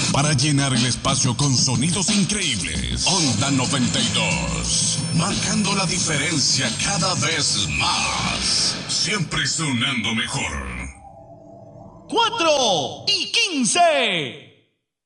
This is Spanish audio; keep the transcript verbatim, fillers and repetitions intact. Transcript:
para llenar el espacio con sonidos increíbles. Onda noventa y dos, marcando la diferencia cada vez más. Siempre sonando mejor. Cuatro y quince.